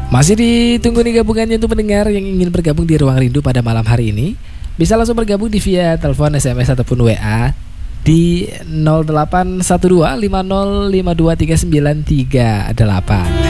Masih ditunggu nih gabungannya untuk pendengar yang ingin bergabung di Ruang Rindu pada malam hari ini. Bisa langsung bergabung di via telepon, SMS ataupun WA di 0812 50523938.